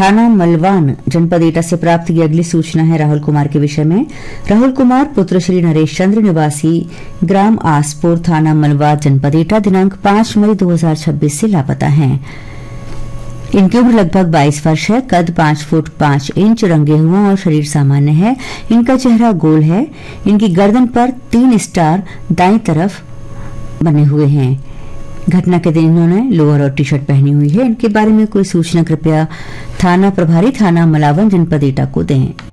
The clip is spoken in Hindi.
थाना मलवान जनपद एटा से प्राप्त की अगली सूचना है राहुल कुमार के विषय में। राहुल कुमार पुत्र श्री नरेश चंद्र निवासी ग्राम आसपुर थाना मलवान जनपद एटा दिनांक 5 मई 2026 से लापता हैं। इनकी उम्र लगभग 22 वर्ष है। कद 5 फुट 5 इंच, रंगे हुए और शरीर सामान्य है। इनका चेहरा गोल है। इनकी गर्दन पर 3 स्टार दाईं तरफ बने हुए हैं। घटना के दिन इन्होंने लोअर और टी शर्ट पहनी हुई है। इनके बारे में कोई सूचना कृपया थाना प्रभारी थाना मलावन जनपद एटा को दें।